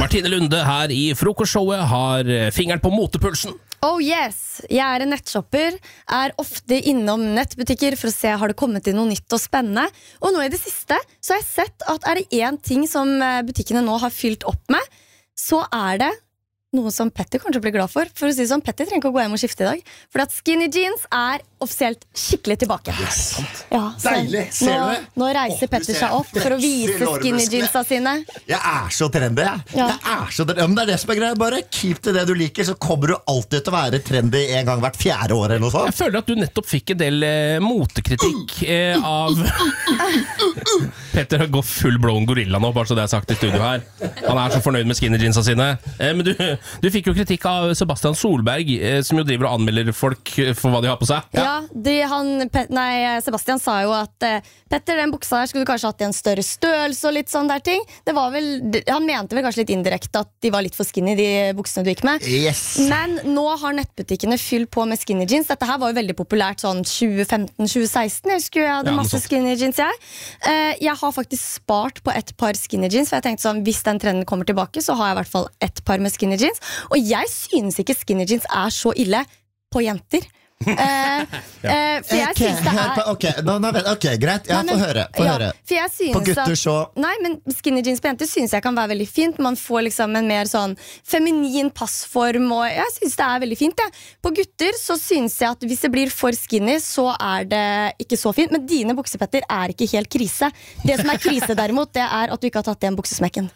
Martine Lunde her i frokostshowet har fingeren på motepulsen. Oh yes, jeg en nettshopper, ofte innom nettbutikker for å se har det kommet inn noe nytt og spennende. Og nå i det siste så har jeg sett at det en ting som butikkene nå har fylt opp med, så det noe som Petter kanskje blir glad for å si det sånn, Petter trenger ikke å gå hjem og skifte i dag, for at skinny jeans offisielt skikkelig tilbake. Yes. Ja, Deilig, ser du det? Nå reiser Petter seg opp for å vise skinny jeansa sine. Jeg så trendy, jeg. Ja. Jeg så trendy. Men det det som greia, bare keep til det du liker, så kommer du alltid til å være trendy en gang hvert 4. år eller noe sånt. Jeg føler at du nettopp fikk en del motekritikk av Petter har gått full blown gorilla nå, bare så det sagt i studio her. Han så fornøyd med skinny jeansa sine. Men du fikk jo kritikk av Sebastian Solberg, som jo driver og anmelder folk for hva de har på seg. Ja, Sebastian sa jo at Petter, den buksa her skulle du kanskje hatt i en større størrelse og litt sånn der ting. Det var vel, han mente vel kanskje litt indirekte at de var litt for skinny, de buksene du gikk med. Yes. Men nå har nettbutikkene fylt på med skinny jeans. Dette her var jo veldig populært sånn 2015-2016. Jeg husker jeg hadde masse skinny jeans. Jeg har faktisk spart på et par skinny jeans, for jeg tenkte sånn, hvis den trenden kommer tilbake, så har jeg i hvert fall et par med skinny jeans. Og jeg synes ikke skinny jeans så ille på jenter. For jeg synes det Ok, greit, ja, få høre. For jeg synes på gutter så nei, men skinny jeans på jenter synes jeg kan være veldig fint. Man får liksom en mer sånn feminin passform, og jeg synes det veldig fint, På gutter så synes jeg at hvis det blir for skinny, så det ikke så fint. Men dine buksepetter ikke helt krise. Det som krise derimot, det at du ikke har tatt igjen buksesmekken.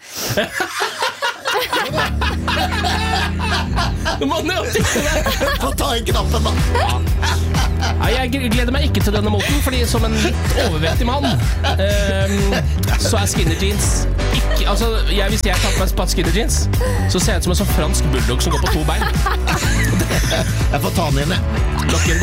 Få ta inn knappen da. Jeg gleder meg ikke til denne moten, fordi som en litt overvektig mann så skinny jeans ikke, altså hvis jeg tar på meg et skinny jeans, så ser jeg ut som en sånn fransk bulldog som går på 2 bein. Jeg får ta den inn, jeg.